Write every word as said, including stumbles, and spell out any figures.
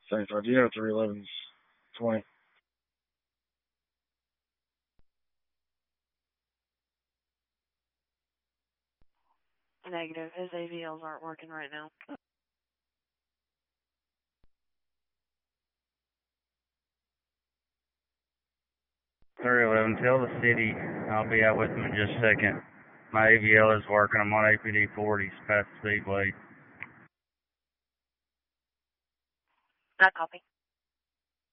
seventy-five. Do you know three eleven's twenty? Negative. His A V Ls aren't working right now. three eleven, tell the city I'll be out with them in just a second. My A V L is working. I'm on A P D forty, past the speedway. Not copy.